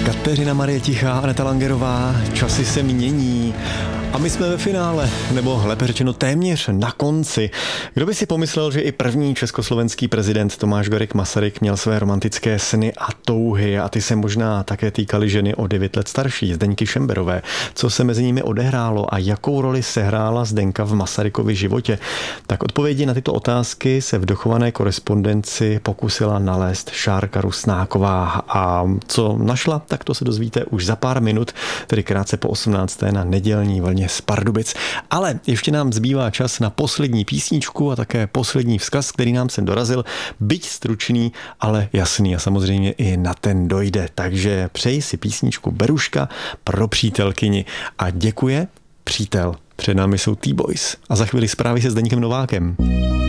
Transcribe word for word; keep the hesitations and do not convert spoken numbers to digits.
Kateřina Marie Tichá, Aneta Langerová, časy se mění a my jsme ve finále, nebo lépe řečeno téměř na konci. Kdo by si pomyslel, že i první československý prezident Tomáš Garrigue Masaryk měl své romantické sny a touhy a ty se možná také týkaly ženy o devět let starší, Zdeňky Šemberové. Co se mezi nimi odehrálo a jakou roli sehrála Zdenka v Masarykově životě? Tak odpovědi na tyto otázky se v dochované korespondenci pokusila nalézt Šárka Rusnáková a co našla, tak to se dozvíte už za pár minut, tedy krátce po osmnácté na nedělní vlně z Pardubic. Ale ještě nám zbývá čas na poslední písničku a také poslední vzkaz, který nám sem dorazil, byť stručný, ale jasný a samozřejmě i na ten dojde. Takže přeji si písničku Beruška pro přítelkyni a děkuje přítel. Před námi jsou T-Boys a za chvíli zprávy se Zdeňkem Novákem.